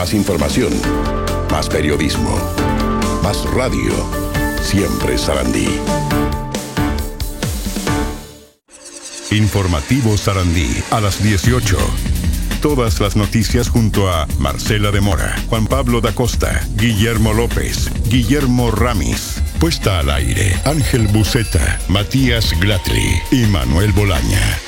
Más información, más periodismo, más radio. Siempre Sarandí. Informativo Sarandí a las 18. Todas las noticias junto a Marcela de Mora, Juan Pablo da Costa, Guillermo López, Guillermo Ramis. Puesta al aire, Ángel Buceta, Matías Glatry y Manuel Bolaña.